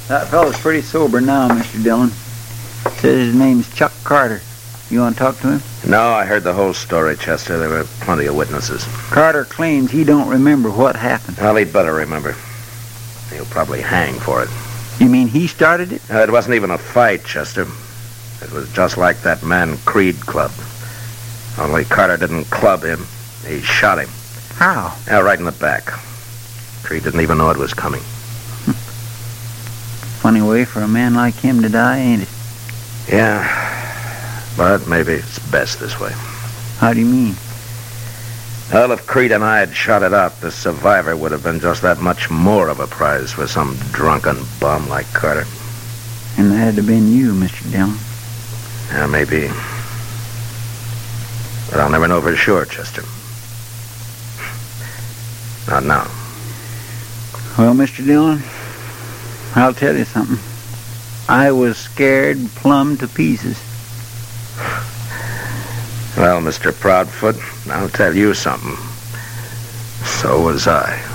That fellow's pretty sober now, Mr. Dillon. Says his name's Chuck Carter. You want to talk to him? No, I heard the whole story, Chester. There were plenty of witnesses. Carter claims he don't remember what happened. Well, he'd better remember. He'll probably hang for it. You mean he started it? It wasn't even a fight, Chester. It was just like that man Creed clubbed. Only Carter didn't club him. He shot him. How? Yeah, right in the back. Creed didn't even know it was coming. Funny way for a man like him to die, ain't it? Yeah, but maybe it's best this way. How do you mean? Well, if Creed and I had shot it out, the survivor would have been just that much more of a prize for some drunken bum like Carter. And that'd have been you, Mr. Dillon. Yeah, maybe. But I'll never know for sure, Chester. Not now. Well, Mr. Dillon, I'll tell you something. I was scared plumb to pieces. Well, Mr. Proudfoot, I'll tell you something. So was I.